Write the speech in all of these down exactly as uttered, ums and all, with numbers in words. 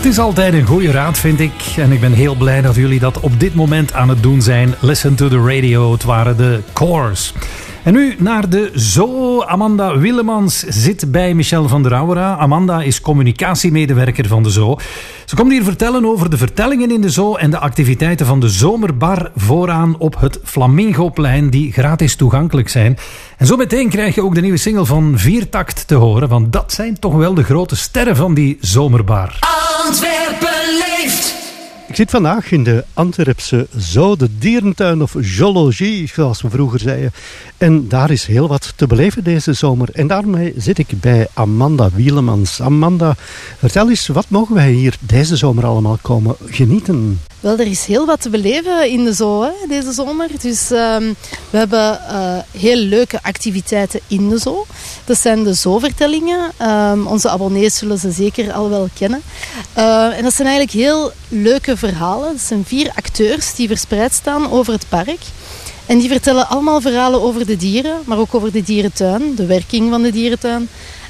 is altijd een goede raad, vind ik. En ik ben heel blij dat jullie dat op dit moment aan het doen zijn. Listen to the radio, het waren de Coors. En nu naar de Zoo. Amanda Willemans zit bij Michel van der Auwera. Amanda is communicatiemedewerker van de Zoo. Ze komt hier vertellen over de vertellingen in de Zoo en de activiteiten van de Zomerbar vooraan op het Flamingoplein, die gratis toegankelijk zijn. En zo meteen krijg je ook de nieuwe single van Viertakt te horen, want dat zijn toch wel de grote sterren van die Zomerbar. Antwerpen leeft! Ik zit vandaag in de Antwerpse Zoo, de dierentuin of zoologie, zoals we vroeger zeiden. En daar is heel wat te beleven deze zomer. En daarmee zit ik bij Amanda Wielemans. Amanda, vertel eens, wat mogen wij hier deze zomer allemaal komen genieten? Wel, er is heel wat te beleven in de zoo hè, deze zomer. Dus um, we hebben uh, heel leuke activiteiten in de zoo. Dat zijn de zoovertellingen. Um, onze abonnees zullen ze zeker al wel kennen. Uh, en dat zijn eigenlijk heel leuke verhalen. Dat zijn vier acteurs die verspreid staan over het park. En die vertellen allemaal verhalen over de dieren, maar ook over de dierentuin, de werking van de dierentuin.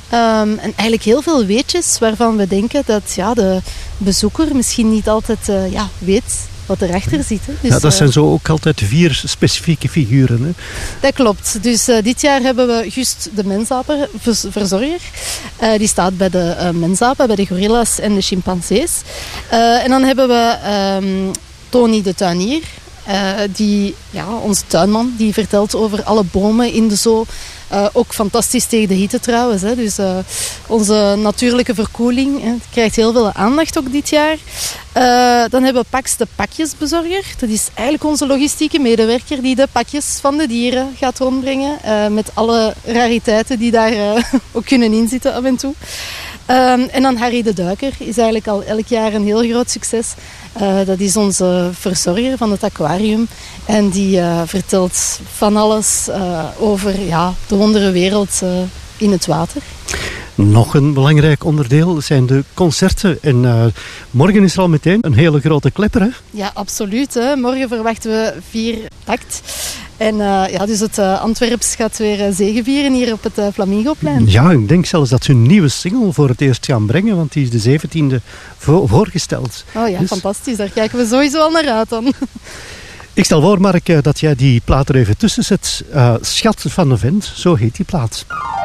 Um, en eigenlijk heel veel weetjes waarvan we denken dat ja, de bezoeker misschien niet altijd uh, ja, weet wat erachter zit. Hè. Dus, ja, dat zijn zo ook altijd vier specifieke figuren. Hè? Dat klopt. Dus uh, dit jaar hebben we Gust de mensaper, verzorger. Uh, die staat bij de uh, mensapen, bij de gorilla's en de chimpansees. Uh, en dan hebben we um, Tony de tuinier. Uh, die, ja, onze tuinman, die vertelt over alle bomen in de zoo. Uh, ook fantastisch tegen de hitte trouwens. Hè. Dus uh, onze natuurlijke verkoeling hè, krijgt heel veel aandacht ook dit jaar. Uh, dan hebben we Pax de pakjesbezorger. Dat is eigenlijk onze logistieke medewerker die de pakjes van de dieren gaat rondbrengen. Uh, met alle rariteiten die daar uh, ook kunnen inzitten af en toe. Um, en dan Harry de Duiker is eigenlijk al elk jaar een heel groot succes. Uh, dat is onze verzorger van het aquarium. En die uh, vertelt van alles uh, over ja, de wonderenwereld uh, in het water. Nog een belangrijk onderdeel zijn de concerten. En uh, morgen is er al meteen een hele grote klepper, hè? Ja, absoluut. Hè. Morgen verwachten we vier takt. En uh, ja, dus het uh, Antwerps gaat weer uh, zegevieren hier op het uh, Flamingoplein. Ja, ik denk zelfs dat ze een nieuwe single voor het eerst gaan brengen, want die is de zeventiende vo- voorgesteld. Oh ja, dus... fantastisch. Daar kijken we sowieso al naar uit dan. Ik stel voor, Mark, dat jij die plaat er even tussen zet. Uh, Schat van de Vent, zo heet die plaat.